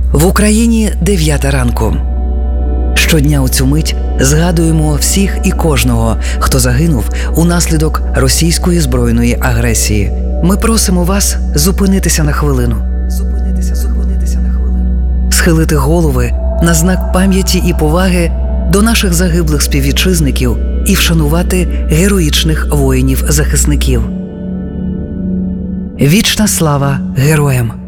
В Україні 9 ранку. Щодня у цю мить згадуємо всіх і кожного, хто загинув унаслідок російської збройної агресії. Ми просимо вас зупинитися на хвилину. Схилити голови на знак пам'яті і поваги до наших загиблих співвітчизників і вшанувати героїчних воїнів-захисників. Вічна слава героям!